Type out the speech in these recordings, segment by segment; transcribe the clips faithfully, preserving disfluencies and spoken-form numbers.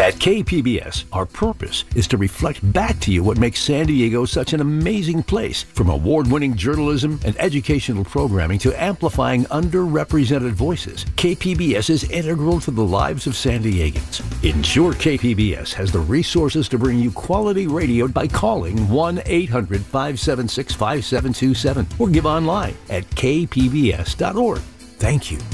At K P B S, our purpose is to reflect back to you what makes San Diego such an amazing place, from award-winning journalism and educational programming to amplifying underrepresented voices. K P B S is integral to the lives of San Diegans. Ensure K P B S has the resources to bring you quality radio by calling one eight hundred five seven six five seven two seven or give online at k p b s dot org. Thank you.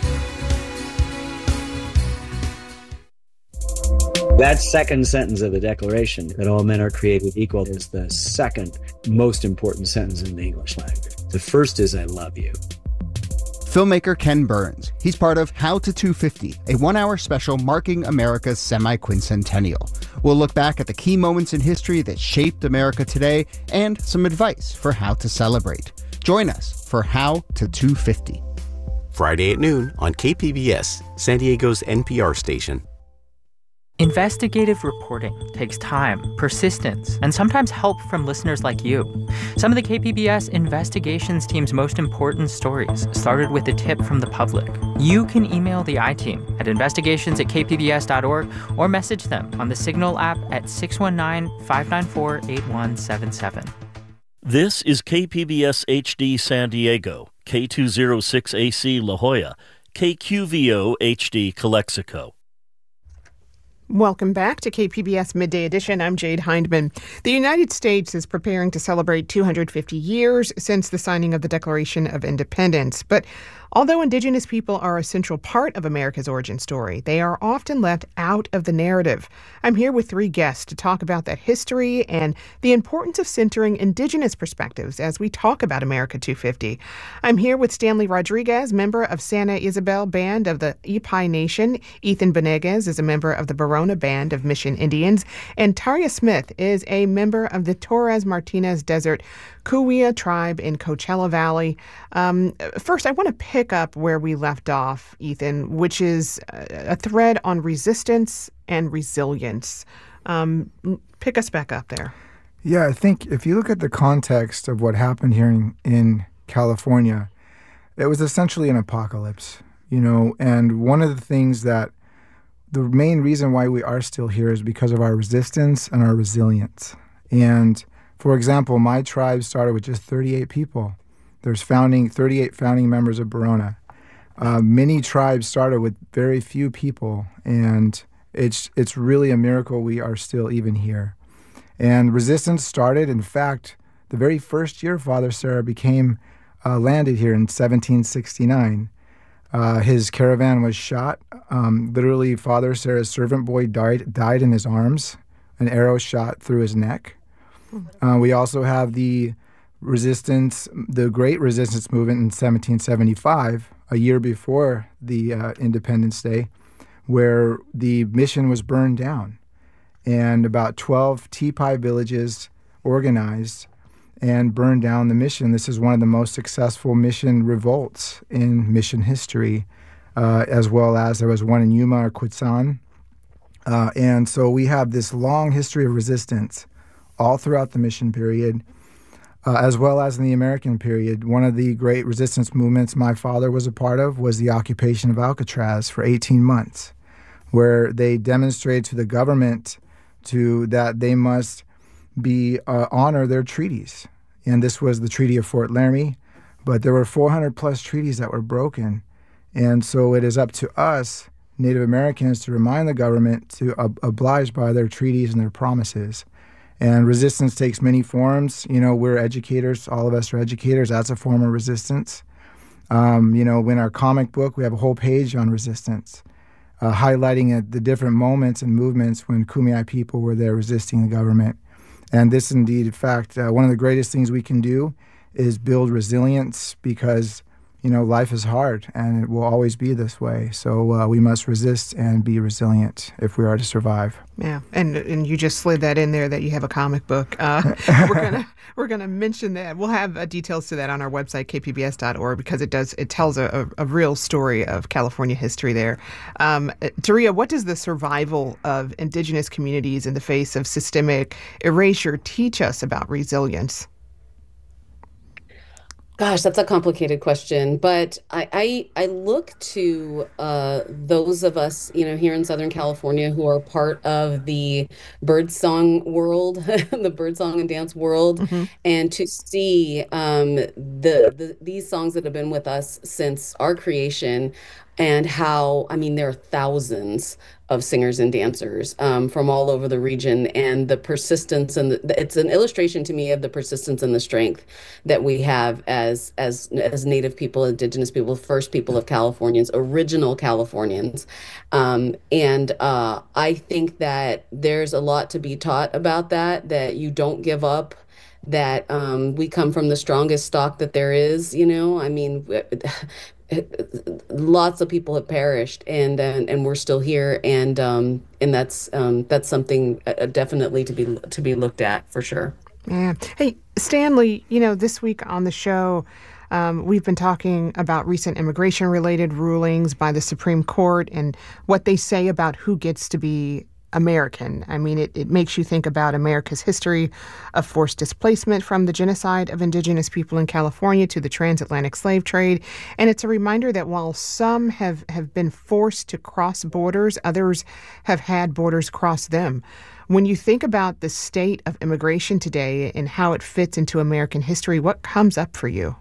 That second sentence of the Declaration, that all men are created equal, is the second most important sentence in the English language. The first is, I love you. Filmmaker Ken Burns. He's part of How to two fifty, a one-hour special marking America's semi-quincentennial. We'll look back at the key moments in history that shaped America today and some advice for how to celebrate. Join us for How to two fifty. Friday at noon on K P B S, San Diego's N P R station. Investigative reporting takes time, persistence, and sometimes help from listeners like you. Some of the K P B S investigations team's most important stories started with a tip from the public. You can email the I-Team at investigations at k p b s dot org or message them on the Signal app at six one nine, five nine four, eight one seven seven. This is K P B S H D San Diego, K two oh six A C La Jolla, K Q V O H D Calexico. Welcome back to K P B S Midday Edition. I'm Jade Hindman. The United States is preparing to celebrate two hundred fifty years since the signing of the Declaration of Independence. But although Indigenous people are a central part of America's origin story, they are often left out of the narrative. I'm here with three guests to talk about that history and the importance of centering Indigenous perspectives as we talk about America two fifty. I'm here with Stanley Rodriguez, member of Santa Isabel Band of the Ipai Nation. Ethan Benegas is a member of the Barona Band of Mission Indians. And Tarya Smith is a member of the Torres Martinez Desert Kuwia tribe in Coachella Valley. Um, first, I want to pick up where we left off, Ethan, which is a thread on resistance and resilience. Um, pick us back up there. Yeah, I think if you look at the context of what happened here in, in California, it was essentially an apocalypse, you know, and one of the things that the main reason why we are still here is because of our resistance and our resilience. And for example, my tribe started with just thirty-eight people. There's founding thirty-eight founding members of Barona. Uh, many tribes started with very few people, and it's it's really a miracle we are still even here. And resistance started, in fact, the very first year Father Serra became uh, landed here in seventeen sixty-nine. Uh, his caravan was shot. Um, literally, Father Serra's servant boy died died in his arms. An arrow shot through his neck. Uh, we also have the resistance, the Great Resistance Movement in seventeen seventy-five, a year before the uh, Independence Day, where the mission was burned down. And about twelve Tipai villages organized and burned down the mission. This is one of the most successful mission revolts in mission history, uh, as well as there was one in Yuma or Quetzan. Uh, and so we have this long history of resistance all throughout the mission period, uh, as well as in the American period. One of the great resistance movements my father was a part of was the occupation of Alcatraz for eighteen months, where they demonstrated to the government to that they must be uh, honor their treaties. And this was the Treaty of Fort Laramie, but there were four hundred plus treaties that were broken. And so it is up to us, Native Americans, to remind the government to ob- oblige by their treaties and their promises. And resistance takes many forms. You know, we're educators. All of us are educators. That's a form of resistance. Um, you know, in our comic book, we have a whole page on resistance, uh, highlighting uh, the different moments and movements when Kumeyaay people were there resisting the government. And this indeed, in fact, uh, one of the greatest things we can do is build resilience because, you know, life is hard and it will always be this way. So uh, we must resist and be resilient if we are to survive. Yeah, and and you just slid that in there that you have a comic book. Uh, we're gonna we're gonna mention that. We'll have uh, details to that on our website k p b s dot org because it does it tells a, a, a real story of California history there. Um, Taria, what does the survival of Indigenous communities in the face of systemic erasure teach us about resilience? Gosh, that's a complicated question, but I I, I look to uh, those of us, you know, here in Southern California who are part of the birdsong world, the birdsong and dance world, Hmm. and to see um, the, the these songs that have been with us since our creation, and how, I mean, there are thousands of singers and dancers um, from all over the region, and the persistence and the, it's an illustration to me of the persistence and the strength that we have as as as Native people, Indigenous people, first people of Californians, original Californians, um, and uh, I think that there's a lot to be taught about that. That you don't give up. That um, we come from the strongest stock that there is. You know, I mean. Lots of people have perished, and and, and we're still here, and um, and that's um, that's something uh, definitely to be to be looked at for sure. Yeah. Hey, Stanley, you know, this week on the show, um, we've been talking about recent immigration-related rulings by the Supreme Court and what they say about who gets to be American. I mean, it, it makes you think about America's history of forced displacement, from the genocide of indigenous people in California to the transatlantic slave trade. And it's a reminder that while some have, have been forced to cross borders, others have had borders cross them. When you think about the state of immigration today and how it fits into American history, what comes up for you?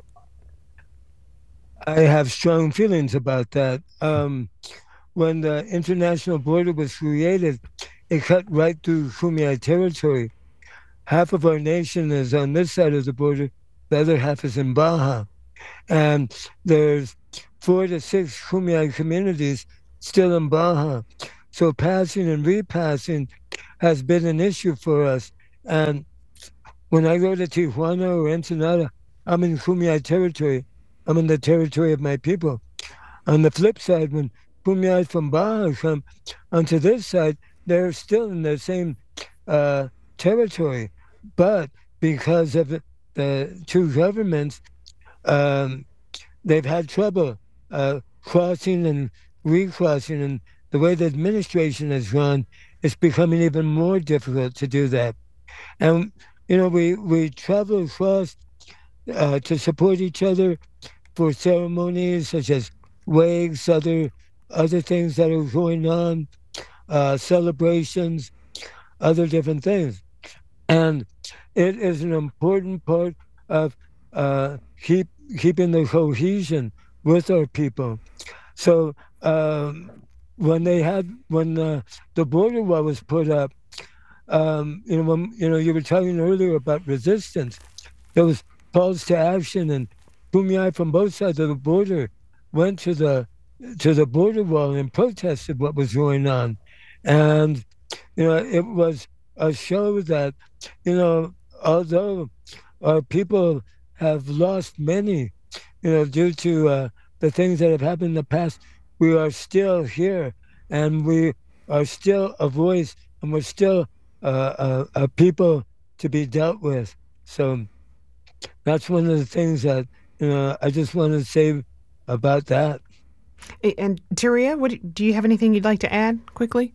I have strong feelings about that. Um, when the international border was created, it cut right through Kumeyaay territory. Half of our nation is on this side of the border, the other half is in Baja. And there's four to six Kumeyaay communities still in Baja. So passing and repassing has been an issue for us. And when I go to Tijuana or Ensenada, I'm in Kumeyaay territory. I'm in the territory of my people. On the flip side, when Kumeyaay from Baja come onto this side, they're still in the same uh, territory. But because of the two governments, um, they've had trouble uh, crossing and recrossing. And the way the administration has gone, it's becoming even more difficult to do that. And, you know, we, we travel across uh, to support each other for ceremonies such as wakes, other other things that are going on, uh, celebrations, other different things. And it is an important part of uh, keep keeping the cohesion with our people. So um, when they had, when the, the border wall was put up, um, you know, when, you know, you were talking earlier about resistance. There was calls to action, and Kumeyaay from both sides of the border went to the to the border wall and protested what was going on. And, you know, it was a show that, you know, although our people have lost many, you know, due to uh, the things that have happened in the past, we are still here, and we are still a voice, and we're still uh, a, a people to be dealt with. So that's one of the things that, you know, I just want to say about that. And Turia, what do you have anything you'd like to add quickly?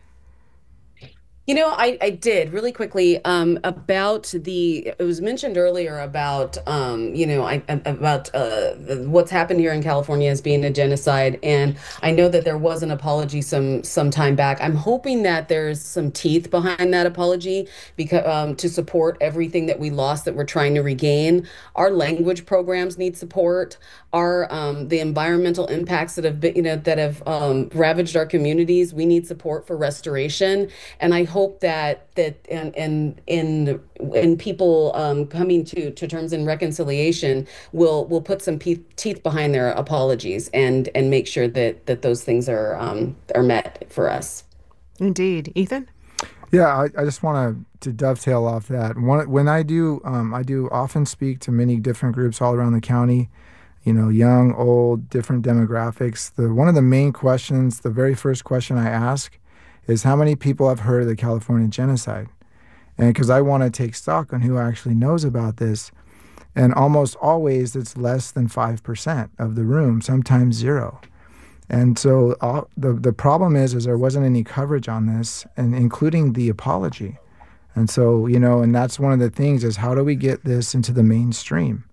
You know, I, I did really quickly um, about the, it was mentioned earlier about, um, you know, I, about uh, what's happened here in California as being a genocide. And I know that there was an apology some some time back. I'm hoping that there's some teeth behind that apology because um, to support everything that we lost that we're trying to regain. Our language programs need support. Our um, the environmental impacts that have been, you know, that have um, ravaged our communities. We need support for restoration. And I hope that that and and in in people um, coming to to terms and reconciliation will will put some pe- teeth behind their apologies and and make sure that that those things are um, are met for us. Indeed, Ethan. Yeah, I, I just want to to dovetail off that. One, when I do, um, I do often speak to many different groups all around the county. You know, young, old, different demographics. The one of the main questions, the very first question I ask, is how many people have heard of the California genocide? And because I want to take stock on who actually knows about this. And almost always it's less than five percent of the room, sometimes zero. And so all, the, the problem is, is there wasn't any coverage on this, and including the apology. And so, you know, and that's one of the things is how do we get this into the mainstream?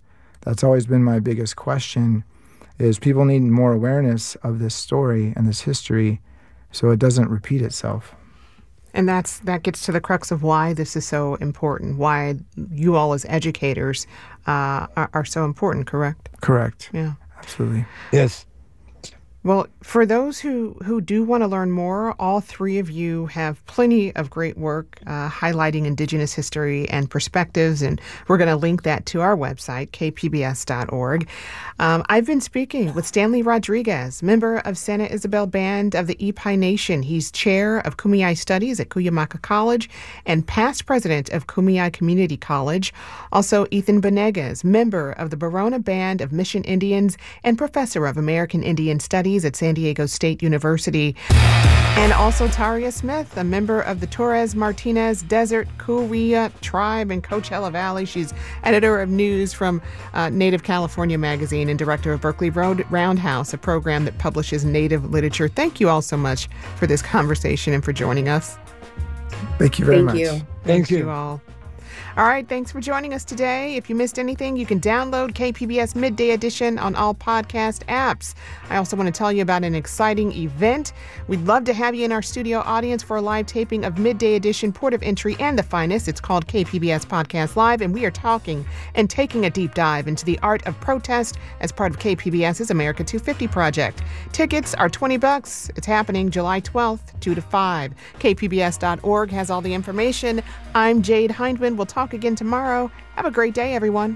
That's always been my biggest question, is people need more awareness of this story and this history so it doesn't repeat itself. And that's that gets to the crux of why this is so important, why you all as educators uh, are, are so important, correct? Correct. Yeah. Absolutely. Yes. Well, for those who, who do want to learn more, all three of you have plenty of great work uh, highlighting Indigenous history and perspectives, and we're going to link that to our website, k p b s dot org. Um, I've been speaking with Stanley Rodriguez, member of Santa Isabel Band of the Ipai Nation. He's chair of Kumeyaay Studies at Cuyamaca College and past president of Kumeyaay Community College. Also, Ethan Benegas, member of the Barona Band of Mission Indians and professor of American Indian Studies at San Diego State University. And also Taria Smith, a member of the Torres Martinez Desert Kuya Tribe in Coachella Valley. She's editor of news from uh, Native California Magazine and director of Berkeley Road Roundhouse, a program that publishes Native literature. Thank you all so much for this conversation and for joining us. Thank you very Thank much. you. Thank, Thank you. you all. All right, thanks for joining us today. If you missed anything, you can download K P B S Midday Edition on all podcast apps. I also want to tell you about an exciting event. We'd love to have you in our studio audience for a live taping of Midday Edition, Port of Entry, and the Finest. It's called K P B S Podcast Live, and we are talking and taking a deep dive into the art of protest as part of KPBS's America two fifty project. Tickets are twenty bucks. It's happening July twelfth, two to five. K P B S dot org has all the information. I'm Jade Hindman. We'll talk again tomorrow. Have a great day, everyone.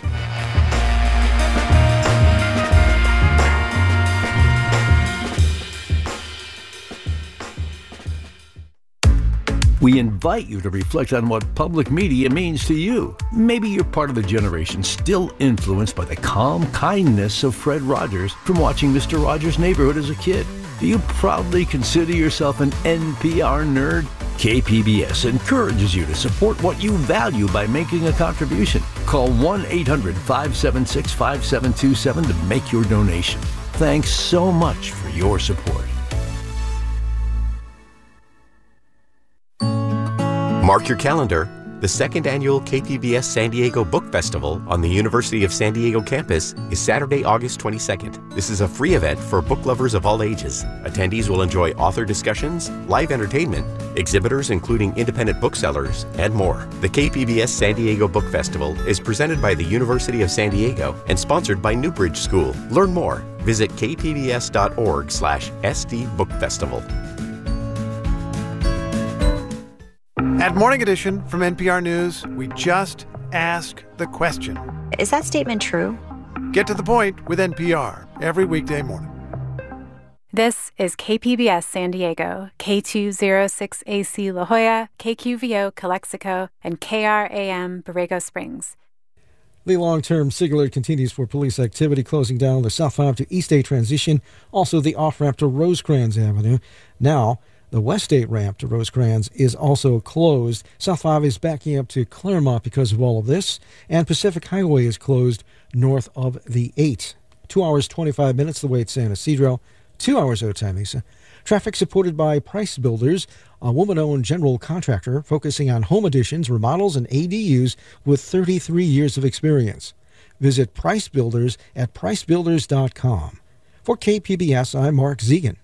We invite you to reflect on what public media means to you. Maybe you're part of the generation still influenced by the calm kindness of Fred Rogers from watching Mister Rogers' Neighborhood as a kid. Do you proudly consider yourself an N P R nerd? K P B S encourages you to support what you value by making a contribution. Call one eight hundred five seven six five seven two seven to make your donation. Thanks so much for your support. Mark your calendar. The second annual K P B S San Diego Book Festival on the University of San Diego campus is Saturday, August twenty-second. This is a free event for book lovers of all ages. Attendees will enjoy author discussions, live entertainment, exhibitors including independent booksellers, and more. The K P B S San Diego Book Festival is presented by the University of San Diego and sponsored by Newbridge School. Learn more. Visit k p b s dot org slash s d book festival. At Morning Edition from N P R News, we just ask the question. Is that statement true? Get to the point with N P R every weekday morning. This is K P B S San Diego, K two oh six A C La Jolla, K Q V O Calexico, and K R A M Borrego Springs. The long-term SIG alert continues for police activity, closing down the South five to East eight transition, also the off-ramp to Rosecrans Avenue. Now, the West eight ramp to Rosecrans is also closed. South five is backing up to Claremont because of all of this, and Pacific Highway is closed north of the eight. Two hours, twenty-five minutes the way at San Isidro, two hours Otay Mesa. Traffic supported by Price Builders, a woman-owned general contractor focusing on home additions, remodels, and A D Us with thirty-three years of experience. Visit Price Builders at price builders dot com. For K P B S, I'm Mark Zegan.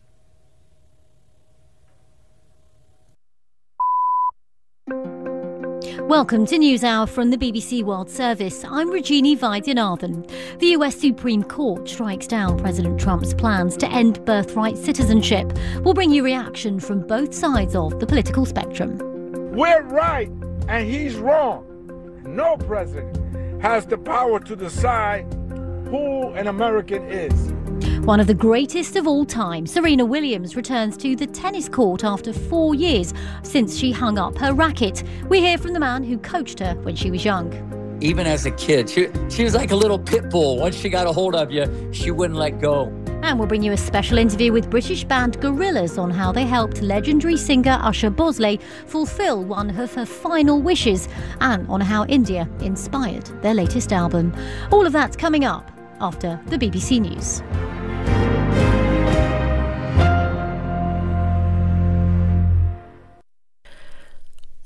Welcome to NewsHour from the B B C World Service. I'm Regina Vaidyanathan. The U S Supreme Court strikes down President Trump's plans to end birthright citizenship. We'll bring you reaction from both sides of the political spectrum. We're right and he's wrong. No president has the power to decide who an American is. One of the greatest of all time, Serena Williams returns to the tennis court after four years since she hung up her racket. We hear from the man who coached her when she was young. Even as a kid, she, she was like a little pit bull. Once she got a hold of you, she wouldn't let go. And we'll bring you a special interview with British band Gorillaz on how they helped legendary singer Usher Bosley fulfill one of her final wishes, and on how India inspired their latest album. All of that's coming up after the B B C News.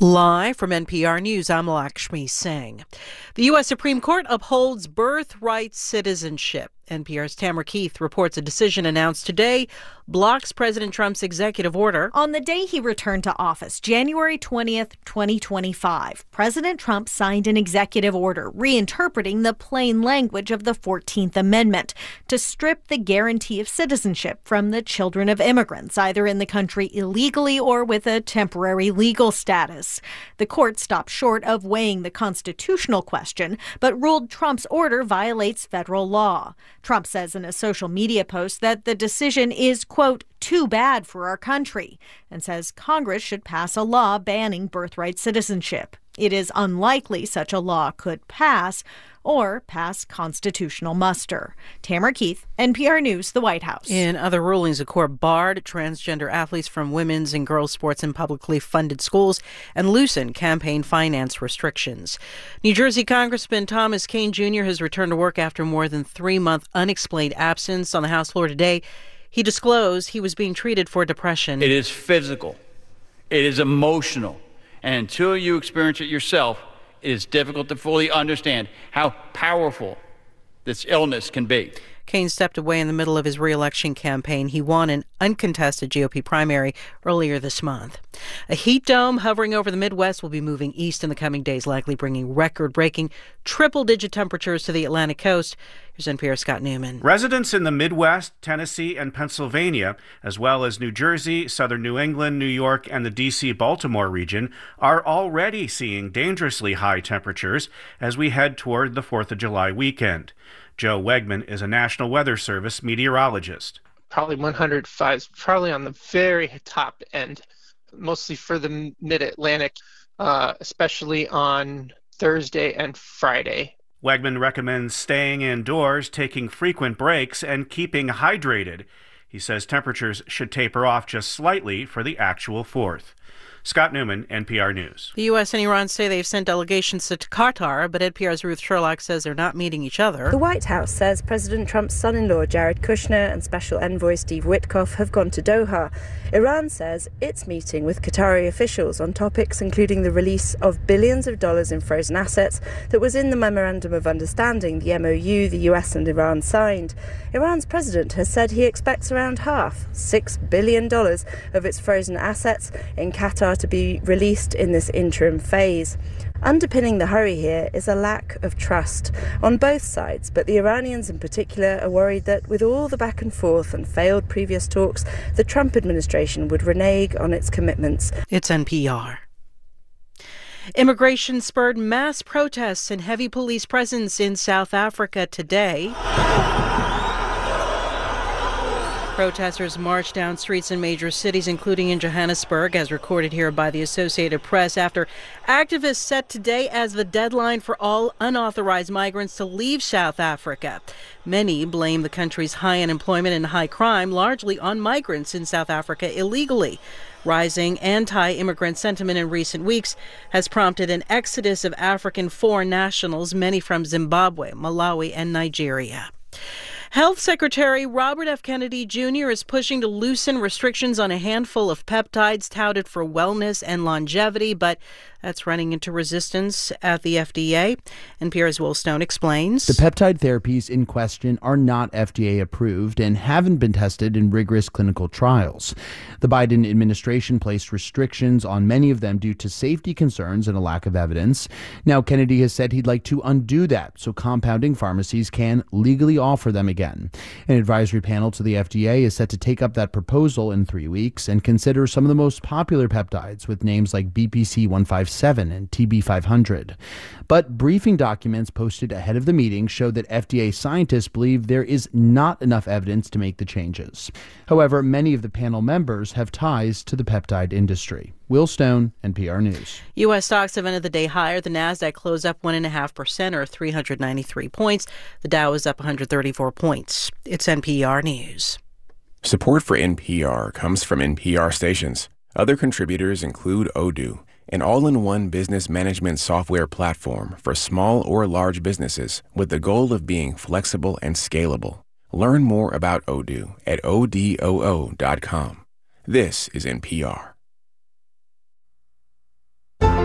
Live from N P R News, I'm Lakshmi Singh. The U S Supreme Court upholds birthright citizenship. N P R's Tamara Keith reports a decision announced today blocks President Trump's executive order. On the day he returned to office, January twentieth, twenty twenty-five, President Trump signed an executive order reinterpreting the plain language of the fourteenth Amendment to strip the guarantee of citizenship from the children of immigrants, either in the country illegally or with a temporary legal status. The court stopped short of weighing the constitutional question, but ruled Trump's order violates federal law. Trump says in a social media post that the decision is, quote, too bad for our country, and says Congress should pass a law banning birthright citizenship. It is unlikely such a law could pass or pass constitutional muster. Tamara Keith, N P R News, the White House. In other rulings, the court barred transgender athletes from women's and girls' sports in publicly funded schools and loosened campaign finance restrictions. New Jersey Congressman Thomas Kean Junior has returned to work after more than three-month unexplained absence. On the House floor today, he disclosed he was being treated for depression. It is physical. It is emotional. And until you experience it yourself, it is difficult to fully understand how powerful this illness can be. Kean stepped away in the middle of his re-election campaign. He won an uncontested G O P primary earlier this month. A heat dome hovering over the Midwest will be moving east in the coming days, likely bringing record-breaking triple-digit temperatures to the Atlantic coast. Here's N P R's Scott Newman. Residents in the Midwest, Tennessee, and Pennsylvania, as well as New Jersey, southern New England, New York, and the D C Baltimore region, are already seeing dangerously high temperatures as we head toward the fourth of July weekend. Joe Wegman is a National Weather Service meteorologist. Probably one hundred five, probably on the very top end, mostly for the mid-Atlantic, uh, especially on Thursday and Friday. Wegman recommends staying indoors, taking frequent breaks, and keeping hydrated. He says temperatures should taper off just slightly for the actual fourth. Scott Newman, N P R News. The U S and Iran say they've sent delegations to Qatar, but N P R's Ruth Sherlock says they're not meeting each other. The White House says President Trump's son-in-law Jared Kushner and Special Envoy Steve Witkoff have gone to Doha. Iran says it's meeting with Qatari officials on topics including the release of billions of dollars in frozen assets that was in the Memorandum of Understanding, the M O U the U S and Iran signed. Iran's president has said he expects around half, six billion dollars, of its frozen assets in Qatar to be released in this interim phase. Underpinning the hurry here is a lack of trust on both sides, but the Iranians in particular are worried that with all the back and forth and failed previous talks, the Trump administration would renege on its commitments. It's N P R. Immigration spurred mass protests and heavy police presence in South Africa today. Protesters marched down streets in major cities, including in Johannesburg, as recorded here by the Associated Press, after activists set today as the deadline for all unauthorized migrants to leave South Africa. Many blame the country's high unemployment and high crime largely on migrants in South Africa illegally. Rising anti-immigrant sentiment in recent weeks has prompted an exodus of African foreign nationals, many from Zimbabwe, Malawi, and Nigeria. Health Secretary Robert F. Kennedy Junior is pushing to loosen restrictions on a handful of peptides touted for wellness and longevity, but that's running into resistance at the F D A. N P R's Will Stone explains. The peptide therapies in question are not F D A approved and haven't been tested in rigorous clinical trials. The Biden administration placed restrictions on many of them due to safety concerns and a lack of evidence. Now, Kennedy has said he'd like to undo that so compounding pharmacies can legally offer them again. An advisory panel to the F D A is set to take up that proposal in three weeks and consider some of the most popular peptides with names like B P C one fifty-seven and T B five hundred. But briefing documents posted ahead of the meeting show that F D A scientists believe there is not enough evidence to make the changes. However, many of the panel members have ties to the peptide industry. Will Stone, N P R News. U S stocks have ended the day higher. The Nasdaq closed up one point five percent or three hundred ninety-three points. The Dow is up one hundred thirty-four points. It's N P R News. Support for N P R comes from N P R stations. Other contributors include Odoo, an all-in-one business management software platform for small or large businesses with the goal of being flexible and scalable. Learn more about Odoo at odoo dot com. This is N P R.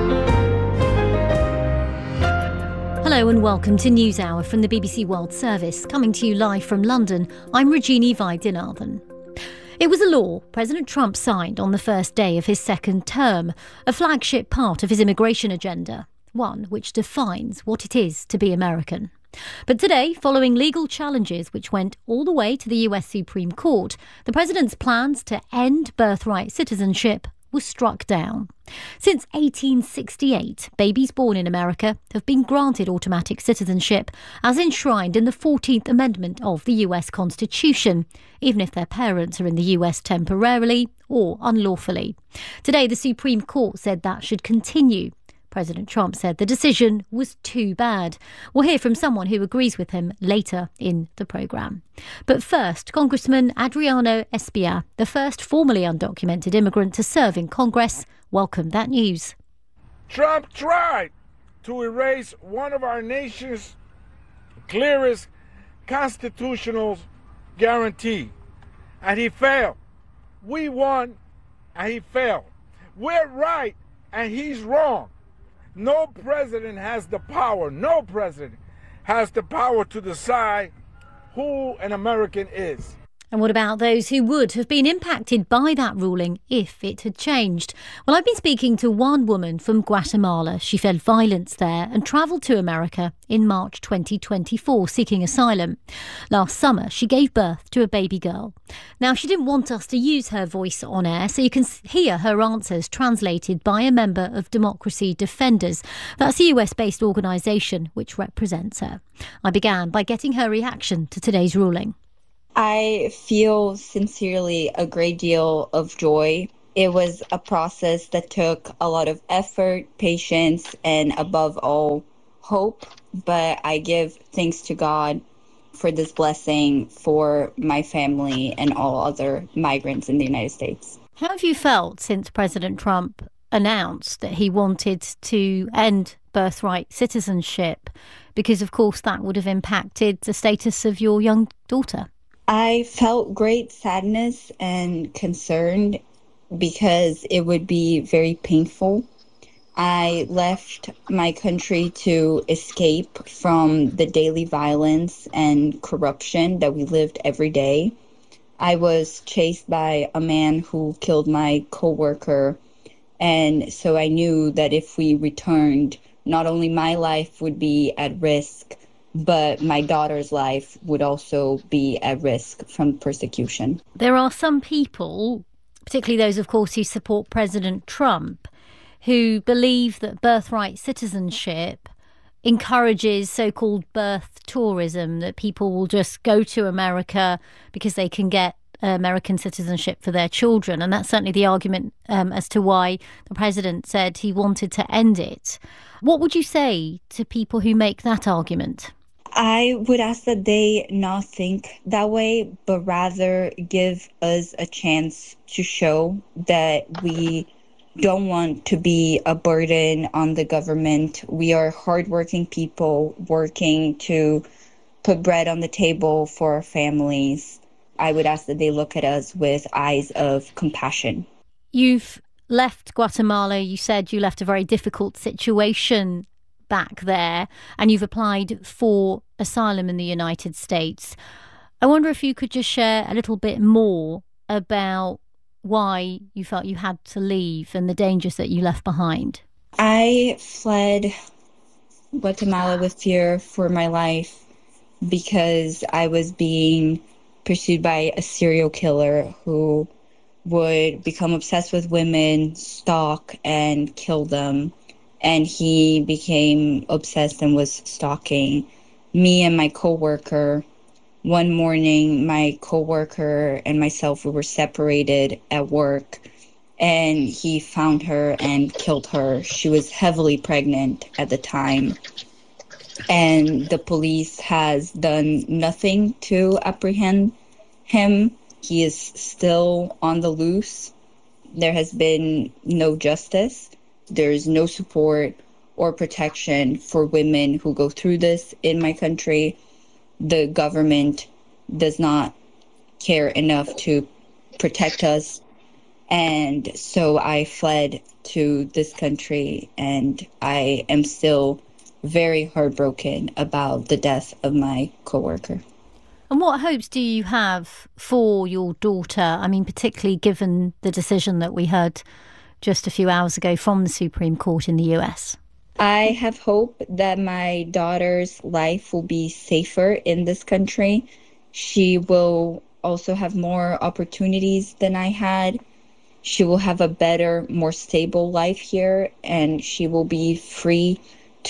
Hello and welcome to NewsHour from the B B C World Service. Coming to you live from London, I'm Regini Vaidyanathan. It was a law President Trump signed on the first day of his second term, a flagship part of his immigration agenda, one which defines what it is to be American. But today, following legal challenges which went all the way to the U S Supreme Court, the president's plans to end birthright citizenship was struck down. Since eighteen sixty-eight, babies born in America have been granted automatic citizenship, as enshrined in the fourteenth Amendment of the U S Constitution, even if their parents are in the U S temporarily or unlawfully. Today, the Supreme Court said that should continue. President Trump said the decision was too bad. We'll hear from someone who agrees with him later in the programme. But first, Congressman Adriano Espia, the first formally undocumented immigrant to serve in Congress, welcomed that news. Trump tried to erase one of our nation's clearest constitutional guarantee, and he failed. We won, and he failed. We're right, and he's wrong. No president has the power, no president has the power to decide who an American is. And what about those who would have been impacted by that ruling if it had changed? Well, I've been speaking to one woman from Guatemala. She fled violence there and travelled to America in March twenty twenty-four seeking asylum. Last summer, she gave birth to a baby girl. Now, she didn't want us to use her voice on air, so you can hear her answers translated by a member of Democracy Defenders. That's a U S-based organisation which represents her. I began by getting her reaction to today's ruling. I feel sincerely a great deal of joy. It was a process that took a lot of effort, patience, and above all, hope. But I give thanks to God for this blessing for my family and all other migrants in the United States. How have you felt since President Trump announced that he wanted to end birthright citizenship? Because, of course, that would have impacted the status of your young daughter. I felt great sadness and concern because it would be very painful. I left my country to escape from the daily violence and corruption that we lived every day. I was chased by a man who killed my coworker, and so I knew that if we returned, not only my life would be at risk, but my daughter's life would also be at risk from persecution. There are some people, particularly those, of course, who support President Trump, who believe that birthright citizenship encourages so-called birth tourism, that people will just go to America because they can get American citizenship for their children. And that's certainly the argument um, as to why the president said he wanted to end it. What would you say to people who make that argument? I would ask that they not think that way, but rather give us a chance to show that we don't want to be a burden on the government. We are hardworking people working to put bread on the table for our families. I would ask that they look at us with eyes of compassion. You've left Guatemala. You said you left a very difficult situation back there, and you've applied for asylum in the United States. I wonder if you could just share a little bit more about why you felt you had to leave and the dangers that you left behind. I fled Guatemala with fear for my life because I was being pursued by a serial killer who would become obsessed with women, stalk, and kill them. And he became obsessed and was stalking me and my coworker. One morning, my coworker and myself, we were separated at work, and he found her and killed her. She was heavily pregnant at the time, and the police has done nothing to apprehend him. He is still on the loose. There has been no justice. There is no support or protection for women who go through this in my country. The government does not care enough to protect us. And so I fled to this country, and I am still very heartbroken about the death of my coworker. And what hopes do you have for your daughter? I mean, particularly given the decision that we heard just a few hours ago from the Supreme Court in the U S. I have hope that my daughter's life will be safer in this country. She will also have more opportunities than I had. She will have a better, more stable life here, and she will be free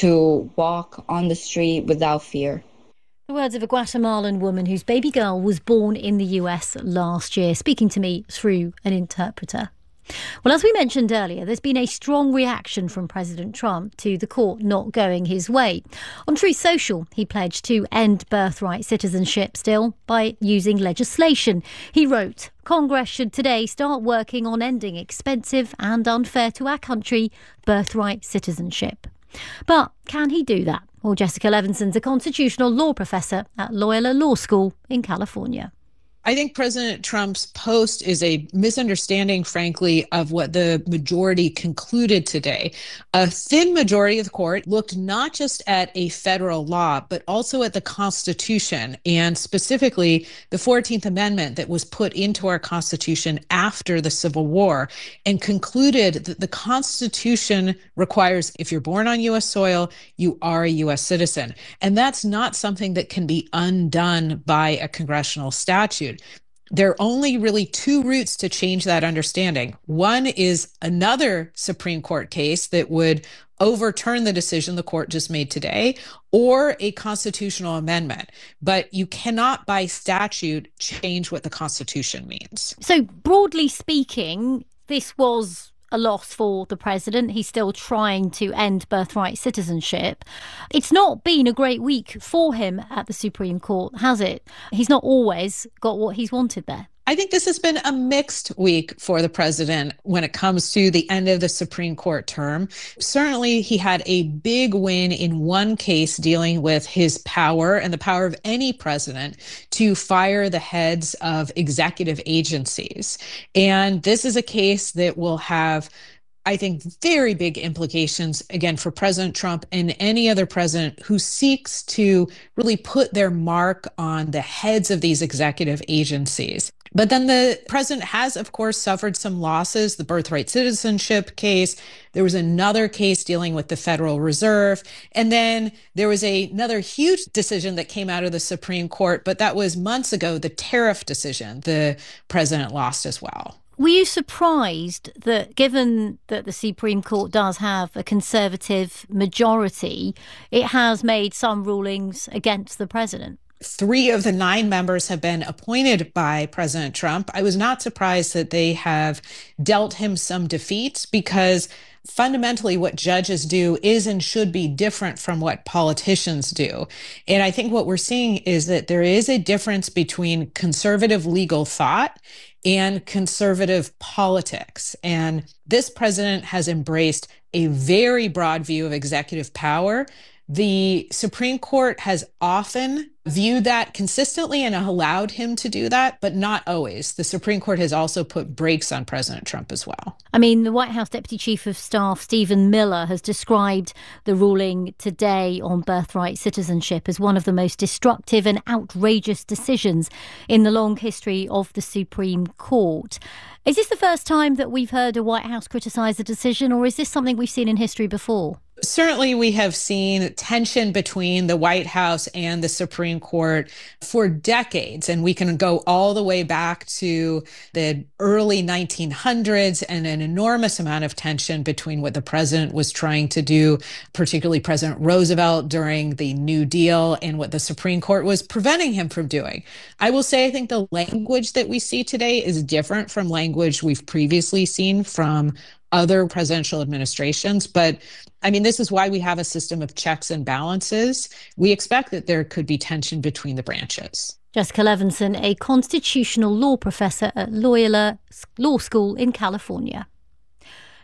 to walk on the street without fear. The words of a Guatemalan woman whose baby girl was born in the U S last year, speaking to me through an interpreter. Well, as we mentioned earlier, there's been a strong reaction from President Trump to the court not going his way. On Truth Social, he pledged to end birthright citizenship still by using legislation. He wrote, "Congress should today start working on ending expensive and unfair to our country birthright citizenship." But can he do that? Well, Jessica Levinson's a constitutional law professor at Loyola Law School in California. I think President Trump's post is a misunderstanding, frankly, of what the majority concluded today. A thin majority of the court looked not just at a federal law, but also at the Constitution, and specifically the fourteenth Amendment that was put into our Constitution after the Civil War, and concluded that the Constitution requires, if you're born on U S soil, you are a U S citizen. And that's not something that can be undone by a congressional statute. There are only really two routes to change that understanding. One is another Supreme Court case that would overturn the decision the court just made today, or a constitutional amendment. But you cannot, by statute, change what the Constitution means. So broadly speaking, this was a loss for the president. He's still trying to end birthright citizenship. It's not been a great week for him at the Supreme Court, has it? He's not always got what he's wanted there. I think this has been a mixed week for the president when it comes to the end of the Supreme Court term. Certainly, he had a big win in one case dealing with his power and the power of any president to fire the heads of executive agencies. And this is a case that will have, I think, very big implications, again, for President Trump and any other president who seeks to really put their mark on the heads of these executive agencies. But then the president has, of course, suffered some losses, the birthright citizenship case. There was another case dealing with the Federal Reserve. And then there was a, another huge decision that came out of the Supreme Court, but that was months ago, the tariff decision the president lost as well. Were you surprised that, given that the Supreme Court does have a conservative majority, it has made some rulings against the president? Three of the nine members have been appointed by President Trump. I was not surprised that they have dealt him some defeats, because fundamentally what judges do is and should be different from what politicians do. And I think what we're seeing is that there is a difference between conservative legal thought and conservative politics. And this president has embraced a very broad view of executive power. The Supreme Court has often viewed that consistently and allowed him to do that, but not always. The Supreme Court has also put brakes on President Trump as well. I mean, the White House Deputy Chief of Staff, Stephen Miller, has described the ruling today on birthright citizenship as one of the most destructive and outrageous decisions in the long history of the Supreme Court. Is this the first time that we've heard a White House criticise a decision, or is this something we've seen in history before? Certainly, we have seen tension between the White House and the Supreme Court for decades, and we can go all the way back to the early nineteen hundreds and an enormous amount of tension between what the president was trying to do, particularly President Roosevelt during the New Deal, and what the Supreme Court was preventing him from doing. I will say I think the language that we see today is different from language we've previously seen from other presidential administrations. But I mean, this is why we have a system of checks and balances. We expect that there could be tension between the branches. Jessica Levinson, a constitutional law professor at Loyola Law School in California.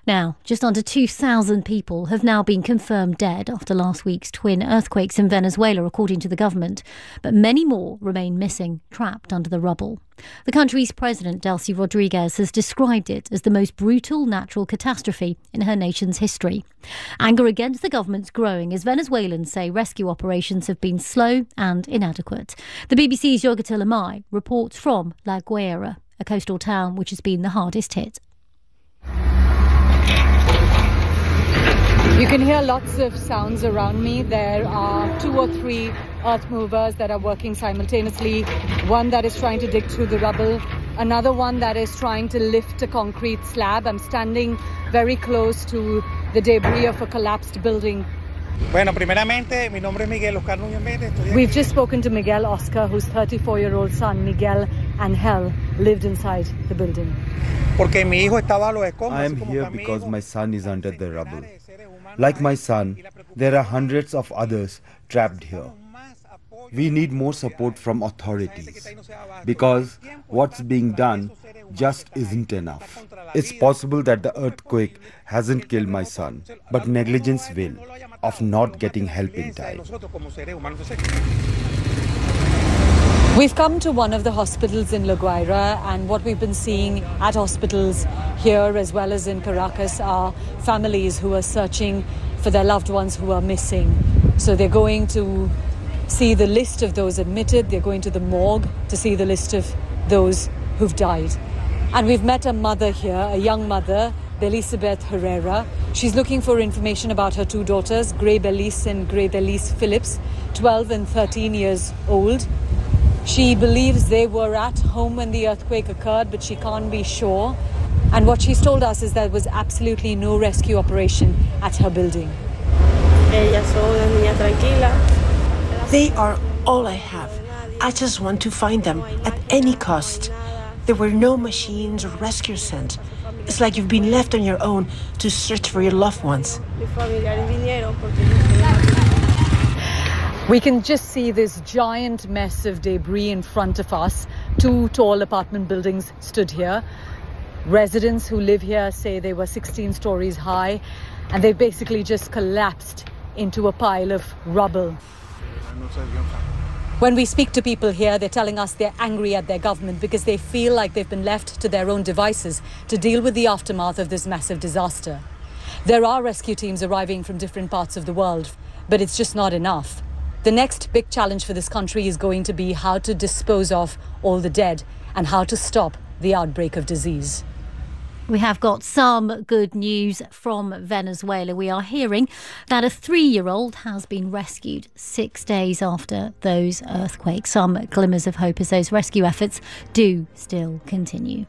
Now, just under two thousand people have now been confirmed dead after last week's twin earthquakes in Venezuela, according to the government. But many more remain missing, trapped under the rubble. The country's president, Delcy Rodriguez, has described it as the most brutal natural catastrophe in her nation's history. Anger against the government's growing as Venezuelans say rescue operations have been slow and inadequate. The B B C's Yogita Lamai reports from La Guaira, a coastal town which has been the hardest hit. You can hear lots of sounds around me. There are two or three earth movers that are working simultaneously. One that is trying to dig through the rubble. Another one that is trying to lift a concrete slab. I'm standing very close to the debris of a collapsed building. Bueno, primeramente, mi nombre es Miguel Oscar Núñez Méndez. We've just spoken to Miguel Oscar, whose thirty-four-year-old son, Miguel Angel, lived inside the building. Porque mi hijo estaba a los escombros. I am here because my son is under the rubble. Like my son, there are hundreds of others trapped here. We need more support from authorities because what's being done just isn't enough. It's possible that the earthquake hasn't killed my son, but negligence will, of not getting help in time. We've come to one of the hospitals in La Guaira, and what we've been seeing at hospitals here as well as in Caracas are families who are searching for their loved ones who are missing. So they're going to see the list of those admitted, they're going to the morgue to see the list of those who've died. And we've met a mother here, a young mother, Belisabeth Herrera. She's looking for information about her two daughters, Grey Belice and Grey Belice Phillips, twelve and thirteen years old. She believes they were at home when the earthquake occurred, but she can't be sure. And what she's told us is there was absolutely no rescue operation at her building. They are all I have. I just want to find them at any cost. There were no machines or rescuers sent. It's like you've been left on your own to search for your loved ones. We can just see this giant mess of debris in front of us. Two tall apartment buildings stood here. Residents who live here say they were sixteen stories high, and they basically just collapsed into a pile of rubble. When we speak to people here, they're telling us they're angry at their government because they feel like they've been left to their own devices to deal with the aftermath of this massive disaster. There are rescue teams arriving from different parts of the world, but it's just not enough. The next big challenge for this country is going to be how to dispose of all the dead and how to stop the outbreak of disease. We have got some good news from Venezuela. We are hearing that a three-year-old has been rescued six days after those earthquakes. Some glimmers of hope as those rescue efforts do still continue.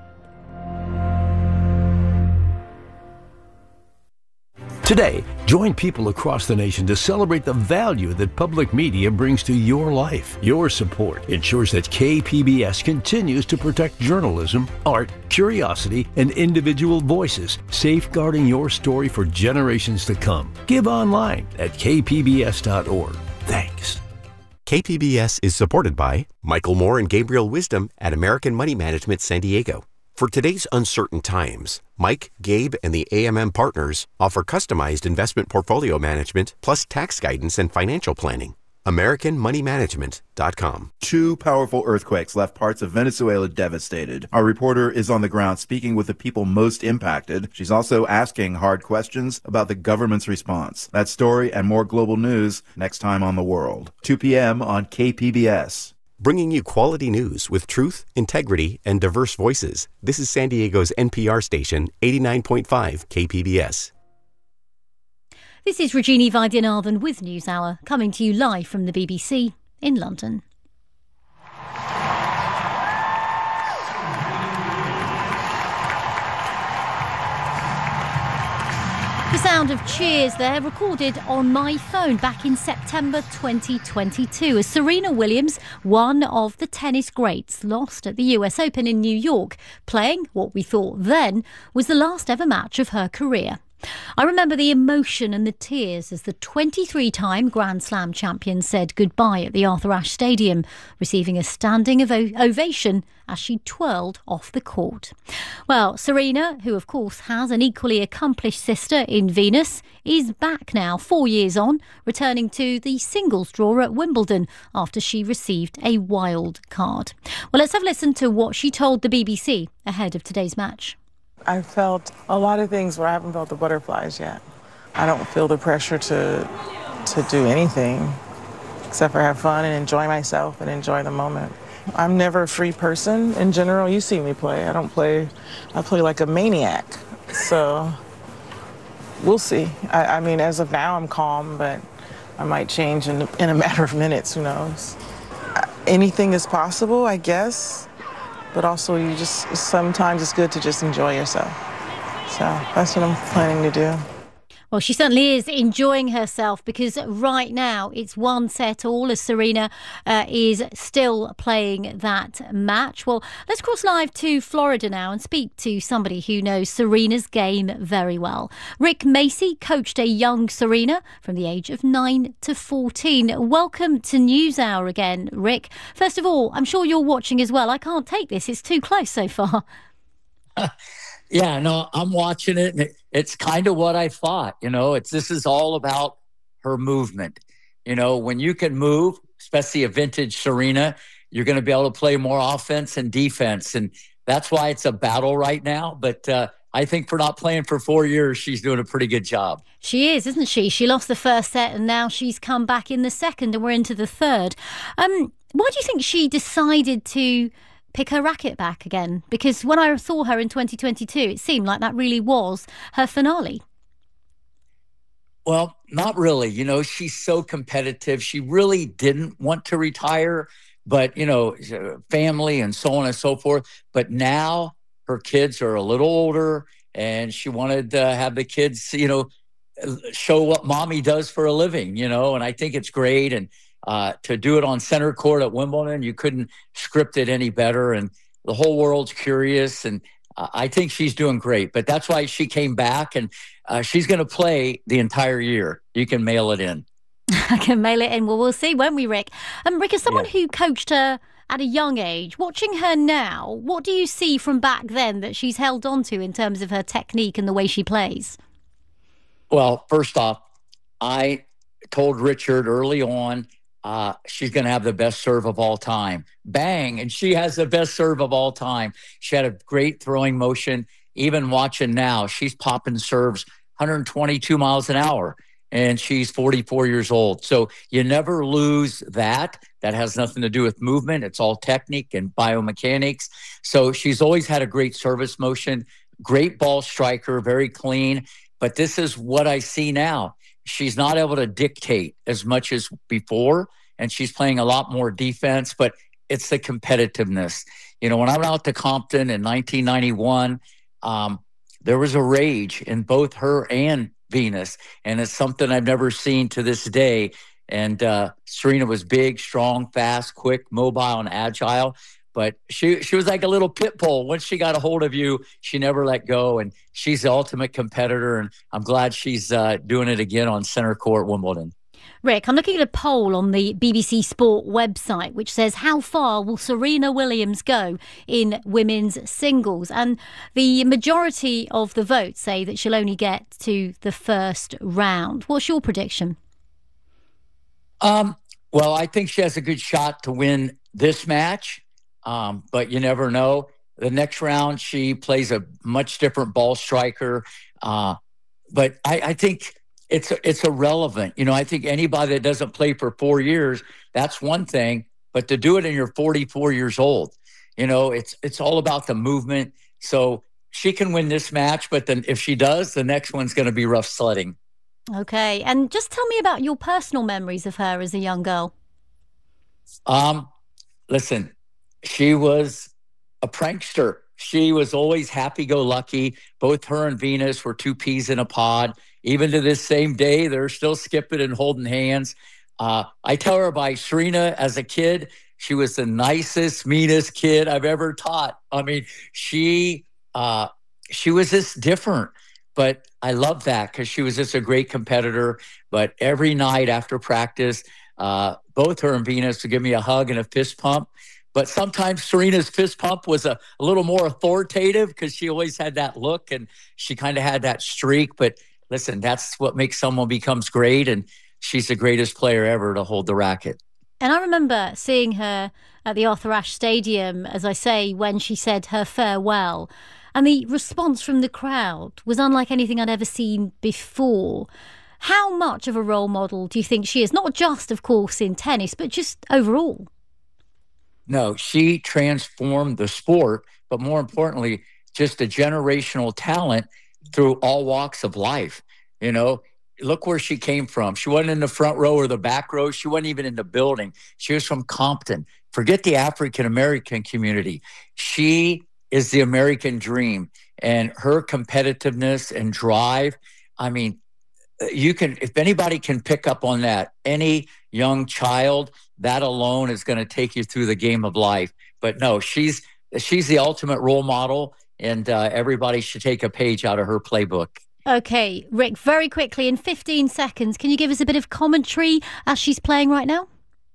Today, join people across the nation to celebrate the value that public media brings to your life. Your support ensures that K P B S continues to protect journalism, art, curiosity, and individual voices, safeguarding your story for generations to come. Give online at k p b s dot org. Thanks. K P B S is supported by Michael Moore and Gabriel Wisdom at American Money Management San Diego. For today's uncertain times, Mike, Gabe, and the A M M partners offer customized investment portfolio management plus tax guidance and financial planning. American Money Management dot com. Two powerful earthquakes left parts of Venezuela devastated. Our reporter is on the ground speaking with the people most impacted. She's also asking hard questions about the government's response. That story and more global news next time on The World. two p.m. on K P B S. Bringing you quality news with truth, integrity, and diverse voices. This is San Diego's N P R station, eighty-nine point five K P B S. This is Regina Vaidyanathan with NewsHour, coming to you live from the B B C in London. The sound of cheers there, recorded on my phone back in September twenty twenty-two, as Serena Williams, one of the tennis greats, lost at the U S Open in New York, playing what we thought then was the last ever match of her career. I remember the emotion and the tears as the twenty-three-time Grand Slam champion said goodbye at the Arthur Ashe Stadium, receiving a standing ov- ovation as she twirled off the court. Well, Serena, who of course has an equally accomplished sister in Venus, is back now, four years on, returning to the singles draw at Wimbledon after she received a wild card. Well, let's have a listen to what she told the B B C ahead of today's match. I felt a lot of things where I haven't felt the butterflies yet. I don't feel the pressure to to do anything except for have fun and enjoy myself and enjoy the moment. I'm never a free person in general. You see me play. I don't play, I play like a maniac. So we'll see. I, I mean, as of now, I'm calm, but I might change in, in a matter of minutes, who knows. Anything is possible, I guess. But also, you just, sometimes it's good to just enjoy yourself. So that's what I'm planning to do. Well, she certainly is enjoying herself because right now it's one set all as Serena uh, is still playing that match. Well, let's cross live to Florida now and speak to somebody who knows Serena's game very well. Rick Macey coached a young Serena from the age of nine to fourteen. Welcome to NewsHour again, Rick. First of all, I'm sure you're watching as well. I can't take this. It's too close so far. Yeah, no, I'm watching it, and it, it's kind of what I thought. You know, it's this is all about her movement. You know, when you can move, especially a vintage Serena, you're going to be able to play more offense and defense, and that's why it's a battle right now. But uh, I think for not playing for four years, she's doing a pretty good job. She is, isn't she? She lost the first set, and now she's come back in the second, and we're into the third. Um, why do you think she decided to pick her racket back again? Because when I saw her in twenty twenty-two, it seemed like that really was her finale. Well, not really. You know, she's so competitive. She really didn't want to retire, but, you know, family and so on and so forth. But now her kids are a little older, and she wanted to have the kids, you know, show what mommy does for a living, you know, and I think it's great. And Uh, to do it on center court at Wimbledon, you couldn't script it any better. And the whole world's curious. And uh, I think she's doing great. But that's why she came back. And uh, she's going to play the entire year. You can mail it in. I can mail it in. Well, we'll see, won't we, Rick? Um, Rick, as someone yeah. who coached her at a young age, watching her now, what do you see from back then that she's held on to in terms of her technique and the way she plays? Well, first off, I told Richard early on, Uh, she's going to have the best serve of all time. Bang. And she has the best serve of all time. She had a great throwing motion. Even watching now, she's popping serves one hundred twenty-two miles an hour, and she's forty-four years old. So you never lose that. That has nothing to do with movement. It's all technique and biomechanics. So she's always had a great service motion, great ball striker, very clean. But this is what I see now. She's not able to dictate as much as before, and she's playing a lot more defense, but it's the competitiveness. You know, when I went out to Compton in nineteen ninety-one, um, there was a rage in both her and Venus, and it's something I've never seen to this day. And uh, Serena was big, strong, fast, quick, mobile, and agile. But she she was like a little pit bull. Once she got a hold of you, she never let go. And she's the ultimate competitor. And I'm glad she's uh, doing it again on center court Wimbledon. Rick, I'm looking at a poll on the B B C Sport website, which says, how far will Serena Williams go in women's singles? And the majority of the votes say that she'll only get to the first round. What's your prediction? Um, well, I think she has a good shot to win this match. Um, but you never know. The next round, she plays a much different ball striker. Uh, but I, I think it's it's irrelevant. You know, I think anybody that doesn't play for four years, that's one thing. But to do it and you're forty-four years old, you know, it's it's all about the movement. So she can win this match, but then if she does, the next one's going to be rough sledding. Okay, and just tell me about your personal memories of her as a young girl. Um, listen. She was a prankster. She was always happy-go-lucky. Both her and Venus were two peas in a pod. Even to this same day, they're still skipping and holding hands. Uh, I tell her by Serena as a kid, she was the nicest, meanest kid I've ever taught. I mean, she uh, she was just different. But I love that because she was just a great competitor. But every night after practice, uh, both her and Venus would give me a hug and a fist pump. But sometimes Serena's fist pump was a, a little more authoritative because she always had that look and she kind of had that streak. But listen, that's what makes someone becomes great. And she's the greatest player ever to hold the racket. And I remember seeing her at the Arthur Ashe Stadium, as I say, when she said her farewell. And the response from the crowd was unlike anything I'd ever seen before. How much of a role model do you think she is? Not just, of course, in tennis, but just overall. No, she transformed the sport, but more importantly, just a generational talent through all walks of life. You know, look where she came from. She wasn't in the front row or the back row. She wasn't even in the building. She was from Compton. Forget the African-American community. She is the American dream, and her competitiveness and drive. I mean, you can, if anybody can pick up on that, any young child, that alone is going to take you through the game of life. But no, she's she's the ultimate role model, and uh, everybody should take a page out of her playbook. Okay, Rick, very quickly, in fifteen seconds, can you give us a bit of commentary as she's playing right now?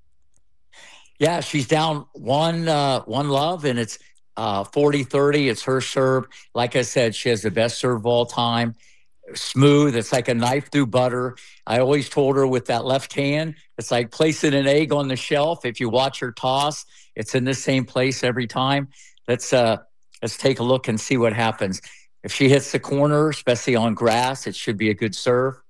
Yeah, she's down one, uh, one love, and it's uh, forty thirty. It's her serve. Like I said, she has the best serve of all time. Smooth. It's like a knife through butter. I always told her with that left hand, it's like placing an egg on the shelf. If you watch her toss, it's in the same place every time. Let's uh, let's take a look and see what happens. If she hits the corner, especially on grass, it should be a good serve.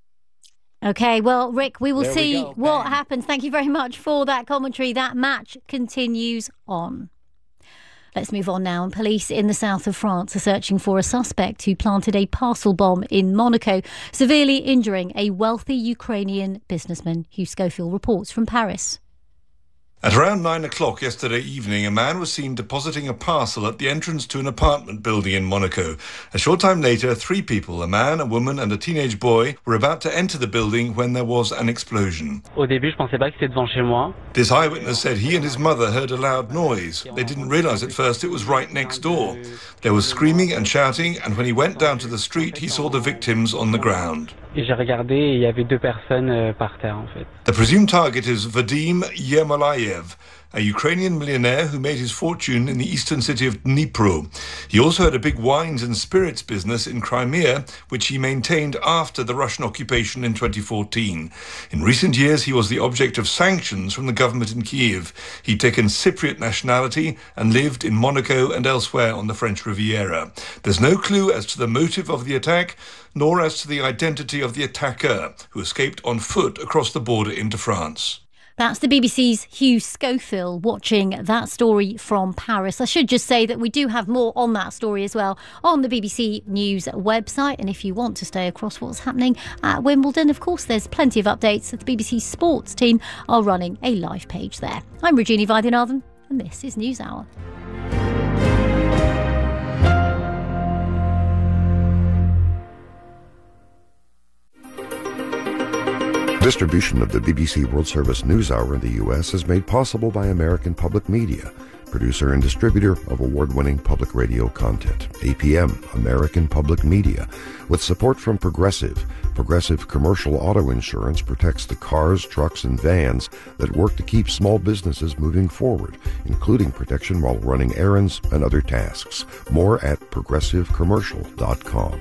Okay, well, Rick, we will There we see go. what Bang. happens. Thank you very much for that commentary. That match continues on. Let's move on now. Police in the south of France are searching for a suspect who planted a parcel bomb in Monaco, severely injuring a wealthy Ukrainian businessman. Hugh Schofield reports from Paris. At around nine o'clock yesterday evening, a man was seen depositing a parcel at the entrance to an apartment building in Monaco. A short time later, three people, a man, a woman and a teenage boy, were about to enter the building when there was an explosion. Au début, je pensais pas que c'était devant chez moi. This eyewitness said he and his mother heard a loud noise. They didn't realize at first it was right next door. There was screaming and shouting, and when he went down to the street, he saw the victims on the ground. Et j'ai regardé et il y avait deux personnes euh, par terre en fait. The presumed target is Vadim Yermolayev, a Ukrainian millionaire who made his fortune in the eastern city of Dnipro. He also had a big wines and spirits business in Crimea, which he maintained after the Russian occupation in twenty fourteen. In recent years, he was the object of sanctions from the government in Kyiv. He'd taken Cypriot nationality and lived in Monaco and elsewhere on the French Riviera. There's no clue as to the motive of the attack, nor as to the identity of the attacker, who escaped on foot across the border into France. That's the B B C's Hugh Schofield watching that story from Paris. I should just say that we do have more on that story as well on the B B C News website. And if you want to stay across what's happening at Wimbledon, of course, there's plenty of updates. The B B C Sports team are running a live page there. I'm Regina Vaidyanathan, and this is NewsHour. Distribution of the B B C World Service NewsHour in the U S is made possible by American Public Media, producer and distributor of award-winning public radio content. A P M, American Public Media, with support from Progressive. Progressive Commercial Auto Insurance protects the cars, trucks, and vans that work to keep small businesses moving forward, including protection while running errands and other tasks. More at progressive commercial dot com.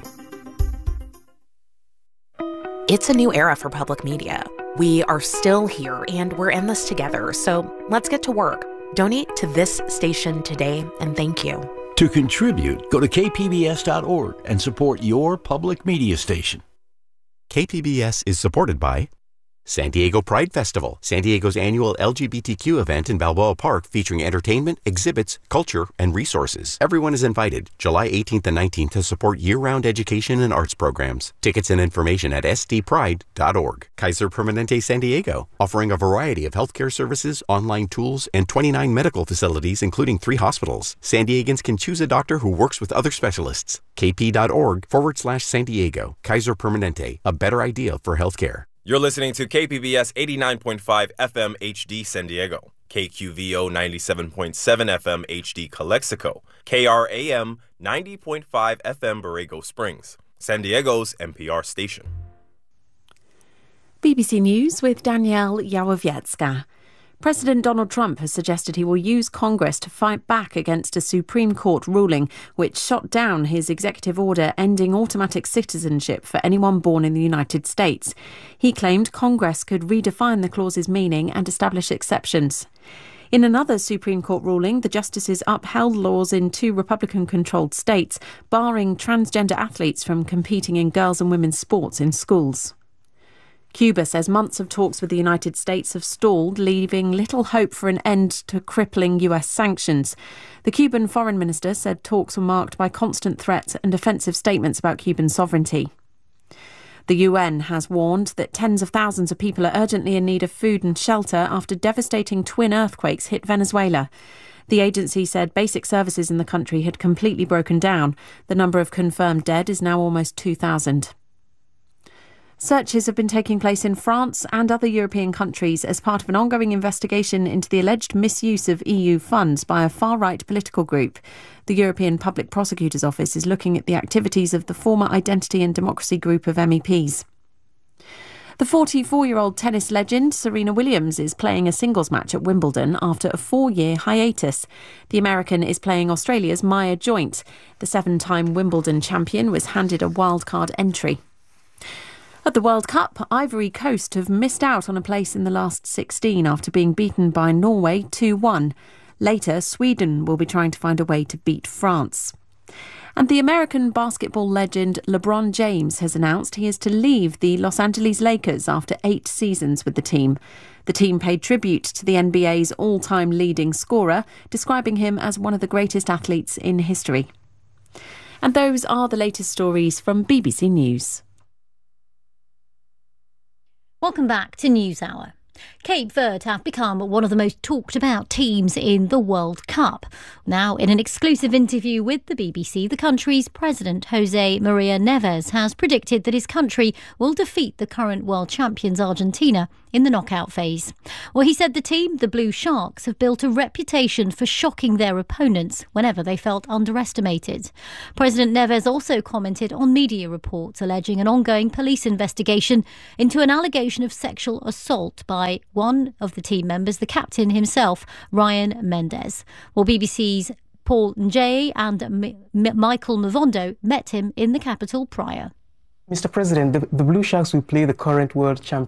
It's a new era for public media. We are still here and we're in this together, so let's get to work. Donate to this station today, and thank you. To contribute, go to k p b s dot org and support your public media station. K P B S is supported by San Diego Pride Festival, San Diego's annual L G B T Q event in Balboa Park featuring entertainment, exhibits, culture, and resources. Everyone is invited July eighteenth and nineteenth to support year-round education and arts programs. Tickets and information at s d pride dot org. Kaiser Permanente San Diego, offering a variety of healthcare services, online tools, and twenty-nine medical facilities, including three hospitals. San Diegans can choose a doctor who works with other specialists. kp.org forward slash San Diego. Kaiser Permanente, a better idea for healthcare. You're listening to K P B S eighty-nine point five F M H D San Diego, K Q V O ninety-seven point seven F M H D Calexico, K R A M ninety point five F M Borrego Springs. San Diego's N P R station. B B C News with Danielle Yawowiecka. President Donald Trump has suggested he will use Congress to fight back against a Supreme Court ruling which shot down his executive order ending automatic citizenship for anyone born in the United States. He claimed Congress could redefine the clause's meaning and establish exceptions. In another Supreme Court ruling, the justices upheld laws in two Republican-controlled states barring transgender athletes from competing in girls' and women's sports in schools. Cuba says months of talks with the United States have stalled, leaving little hope for an end to crippling U S sanctions. The Cuban foreign minister said talks were marked by constant threats and offensive statements about Cuban sovereignty. The U N has warned that tens of thousands of people are urgently in need of food and shelter after devastating twin earthquakes hit Venezuela. The agency said basic services in the country had completely broken down. The number of confirmed dead is now almost two thousand. Searches have been taking place in France and other European countries as part of an ongoing investigation into the alleged misuse of E U funds by a far-right political group. The European Public Prosecutor's Office is looking at the activities of the former Identity and Democracy group of M E Ps. The forty-four-year-old tennis legend Serena Williams is playing a singles match at Wimbledon after a four-year hiatus. The American is playing Australia's Maya Joint. The seven-time Wimbledon champion was handed a wildcard entry. At the World Cup, Ivory Coast have missed out on a place in the last sixteen after being beaten by Norway two one. Later, Sweden will be trying to find a way to beat France. And the American basketball legend LeBron James has announced he is to leave the Los Angeles Lakers after eight seasons with the team. The team paid tribute to the N B A's all-time leading scorer, describing him as one of the greatest athletes in history. And those are the latest stories from B B C News. Welcome back to NewsHour. Cape Verde have become one of the most talked about teams in the World Cup. Now, in an exclusive interview with the B B C, the country's president, Jose Maria Neves, has predicted that his country will defeat the current world champions Argentina in the knockout phase. Well, he said the team, the Blue Sharks, have built a reputation for shocking their opponents whenever they felt underestimated. President Neves also commented on media reports alleging an ongoing police investigation into an allegation of sexual assault by one of the team members, the captain himself, Ryan Mendes. Well, B B C's Paul Njay and M- M- Michael Mavondo met him in the capital prior. Mister President, the, the Blue Sharks will play the current world champion